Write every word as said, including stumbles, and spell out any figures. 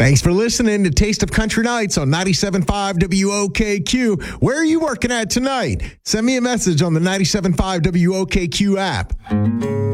Thanks for listening to Taste of Country Nights on ninety-seven point five W O K Q. Where are you working at tonight? Send me a message on the ninety-seven point five W O K Q app.